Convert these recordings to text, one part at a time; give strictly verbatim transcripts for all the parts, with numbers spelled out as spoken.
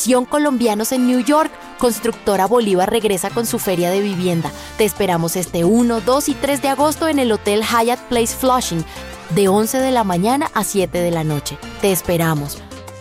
Colombianos en New York, Constructora Bolívar regresa con su feria de vivienda. Te esperamos este uno, dos y tres de agosto en el Hotel Hyatt Place Flushing, de once de la mañana a siete de la noche. Te esperamos.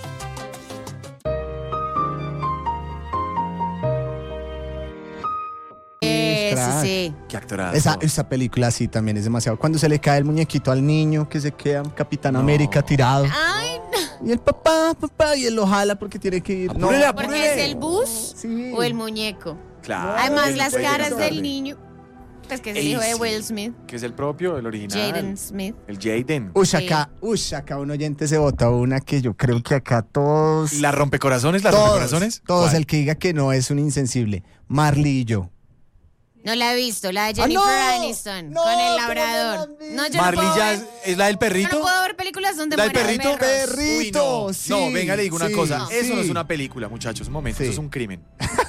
Sí, sí. Qué actorazo. Esa, esa película sí también es demasiado. Cuando se le cae el muñequito al niño, que se queda Capitán no. América tirado. Ay, no. Y el papá, papá, y él lo jala porque tiene que ir. Apúrele, no, apúrele. Porque es el bus sí. o el muñeco. Claro. Además, el las cuello caras tarde. del niño. Pues que es el hijo de Will Smith. Que es el propio, el original. Jaden Smith. El Jaden. Uy, acá, uy, acá un oyente se vota una que yo creo que acá todos. ¿La rompecorazones? ¿La todos, rompecorazones? todos, ¿Cuál? el que diga que no es un insensible. Marley y yo. No la he visto, la de Jennifer ¡Ah, no! Aniston No, con el ¿cómo no labrador. la has visto? No, yo Marley no puedo ya ver, es, es la del yo perrito. no puedo ver películas donde ¿La del mueran perrito? perros. Perrito, Uy, no. sí, no, venga, le digo una sí, cosa. Eso no es sí. una película, muchachos. Un momento, Sí. eso es un crimen.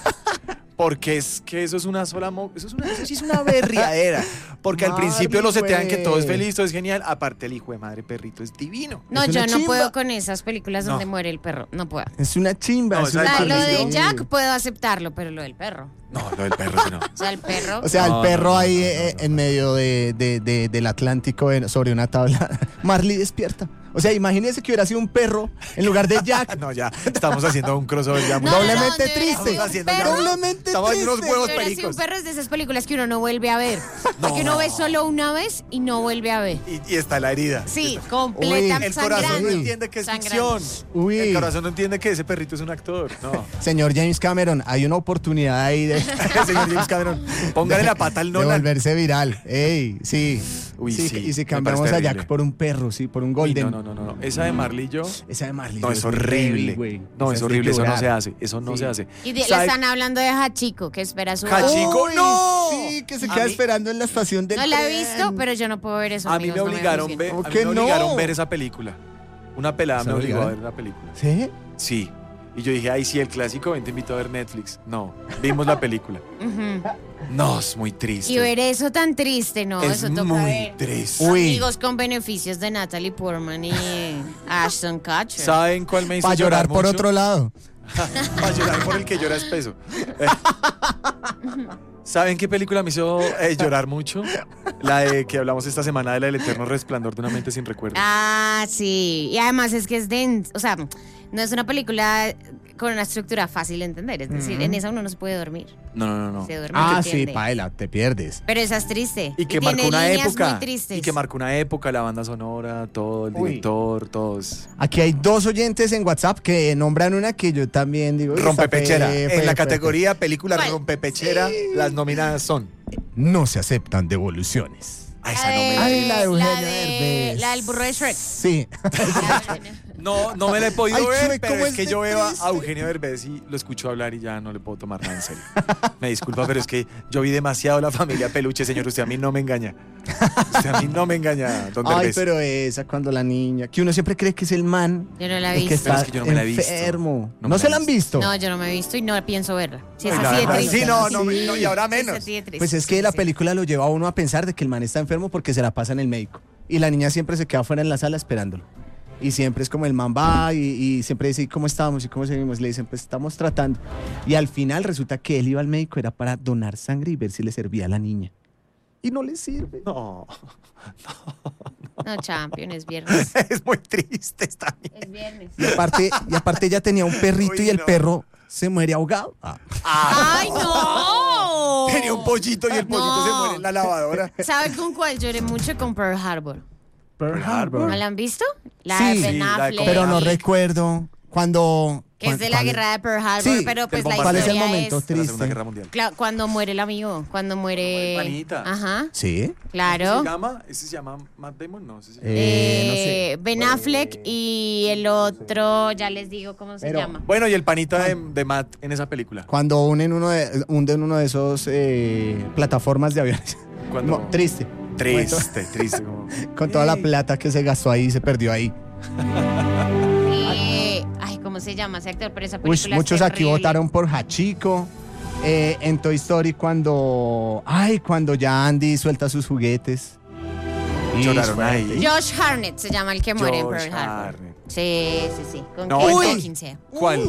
Porque es que eso es una sola... Mo eso, es una, eso sí es una berriadera. Porque al Marley, principio lo setean que todo es güey. feliz, todo es genial. Aparte, el hijo de madre perrito es divino. No, Es yo una no chimba. puedo con esas películas donde No. muere el perro. No puedo. Es una chimba. No, es esa una O sea, de lo Marley, de no. Jack puedo aceptarlo, pero lo del perro. No, lo del perro sí no. O sea, el perro. O sea, No, el perro no, ahí no, no, eh, no, en no. medio de, de- de- del Atlántico en- sobre una tabla. Marley despierta. O sea, imagínese que hubiera sido un perro en lugar de Jack. No, ya estamos haciendo un crossover ya muy No, no, no, Doblemente donde hubiera triste. sido un haciendo perro, Doblemente Estamos haciendo unos triste. huevos Pero así un pericos. perro es de esas películas que uno no vuelve a ver. Porque uno ve solo una vez y no vuelve a ver. Y, y está la herida. Sí, Uy, completa, El corazón no sangrante. entiende que es Sangrante. ficción. Uy. El corazón no entiende que ese perrito es un actor. No. Señor James Cameron, hay una oportunidad ahí de, Señor James Cameron, póngale la pata al de Nolan. volverse viral. Ey, sí. Uy, sí, Y si me cambiamos parece a Jack terrible. por un perro, sí, por un Uy, golden. no, no, no, no. Esa de Marley y yo. Esa de Marley. No, yo es muy horrible. heavy, güey. No, Esa es de horrible. Eso no llorar. se hace. Eso no Sí. se hace. Y de- le ¿Sabe- están hablando de Hachiko, que espera su Hachiko, Uy, no. Sí, que se A queda mí- esperando en la estación del No la he tren. visto, pero yo no puedo ver eso. A mí me amigos, no obligaron, funciona. ve- a ¿Cómo mí que me obligaron no? ver esa película. Una pelada ¿Se me obligó a obligaron? ver la película. ¿Sí? Sí. Y yo dije, ay, sí, el clásico, ven, te invito a ver Netflix. No, vimos la película. Ujú. No, es muy triste. Y ver eso tan triste, ¿no? es eso toca muy ver. triste. Uy. Amigos con beneficios de Natalie Portman y Ashton Kutcher. ¿Saben cuál me hizo Para llorar por mucho? otro lado. Para llorar por el que llora espeso. Eh. ¿Saben qué película me hizo eh, llorar mucho? La de que hablamos esta semana de la del eterno resplandor de una mente sin recuerdo. Ah, sí. Y además es que es denso. O sea, no es una película con una estructura fácil de entender. Es decir, en esa uno no se puede dormir. No, no, no, no. Se duerme. Ah, no sí, entiende. paela, te pierdes. Pero esa es triste. Y que tiene marcó una líneas época. muy tristes. Y que marcó una época, la banda sonora, todo, el Uy. director, todos. Aquí hay dos oyentes en WhatsApp que nombran una que yo también digo. "Uy, Rompepechera. esta fue- En la fue- categoría película ¿Cuál? rompepechera, las nominadas son. No se aceptan devoluciones. Ay, La esa no de- me la Ay, la de Eugenio la de- Derbez. la del burro de Shrek. Sí. No, no me la he podido Ay, ver, Shrek, pero ¿cómo es es que de yo veo a- triste? a Eugenio Derbez y lo escucho hablar y ya no le puedo tomar nada en serio. Me disculpa, pero es que yo vi demasiado La Familia Peluche, señor. Usted a mí no me engaña. Usted a mí no me engaña, don Ay, Derbez. pero esa cuando la niña, que uno siempre cree que es el man, Yo no la he el que visto. Pero está es que yo no me la he visto. enfermo. No ¿No, me se la la he han visto? No, yo no me he visto y no pienso verla. Si es Ay, la así de verdad, triste. sí, no, no, Sí. no, y ahora Es menos. así de triste. Pues es que Sí, la sí. película lo lleva a uno a pensar de que el man está enfermo porque se la pasa en el médico. Y la niña siempre se queda fuera en la sala esperándolo. Y siempre es como el man va y, y siempre dice, ¿cómo estamos y cómo seguimos? Le dicen, pues estamos tratando. Y al final resulta que él iba al médico era para donar sangre y ver si le servía a la niña. Y no le sirve. No, No, Champion, es viernes. es muy triste esta mierda. Es viernes. Y aparte, y aparte ella tenía un perrito Uy, y el no. perro se muere ahogado. Ah. ¡Ay, no! Tenía un pollito y el pollito No. se muere en la lavadora. ¿Saben con cuál lloré mucho? Con Pearl Harbor. Pearl Harbor. ¿No la han visto? La Sí. de Sí, Ben la de Affleck. Pero no Affleck. recuerdo cuando... Que es de la cuál- guerra de Pearl Harbor, Sí, pero pues del la ¿Cuál es el historia momento es De la Segunda triste? Guerra Mundial. cla- cuando muere el amigo, cuando muere... El panita. Ajá, Sí. ¿Cómo claro. se llama? ¿Ese se llama Matt Damon? No, ese se llama. Eh, no Eh, Ben Affleck y el otro, ya les digo cómo se Pero- llama. Bueno, y el panita de, de Matt en esa película. Cuando unen uno de, hunden uno de esos eh, plataformas de aviones. Cuando- No, triste. Triste, triste. Como... Con toda la plata que se gastó ahí y se perdió ahí. Eh, ay, ¿cómo se llama ese actor? Pero esa Uy, película es muchos aquí terrible. votaron por Hachiko. Eh, en Toy Story cuando... Ay, cuando ya Andy suelta sus juguetes. Y Lloraron suerte. ahí. Josh Hartnett se llama el que muere en George Pearl Harbor. Hartnett. Sí, sí, sí. Con No, Kate entonces- Beckinsale. ¿Cuál?